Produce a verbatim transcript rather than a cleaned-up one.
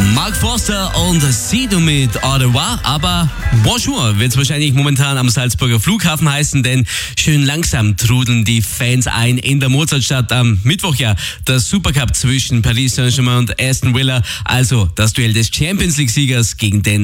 Mark Forster und Sido mit Au revoir, aber Bonjour wird es wahrscheinlich momentan am Salzburger Flughafen heißen, denn schön langsam trudeln die Fans ein in der Mozartstadt. Am Mittwoch ja der Supercup zwischen Paris Saint-Germain und Aston Villa, also das Duell des Champions League-Siegers gegen den